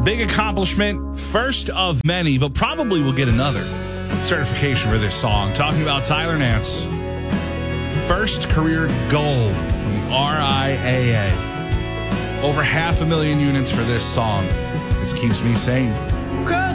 Big accomplishment, first of many, but probably will get another certification for this song. Talking about Tyler Nance. First career gold from the RIAA. Over 500,000 units for this song. It keeps me sane. 'Cause